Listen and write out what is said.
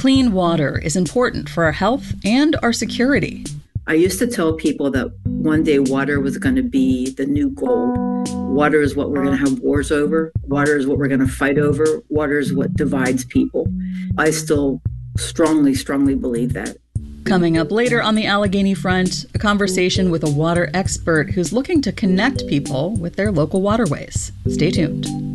Clean water is important for our health and our security. I used to tell people that one day water was going to be the new gold. Water is what we're going to have wars over. Water is what we're going to fight over. Water is what divides people. I still strongly, strongly believe that. Coming up later on the Allegheny Front, a conversation with a water expert who's looking to connect people with their local waterways. Stay tuned.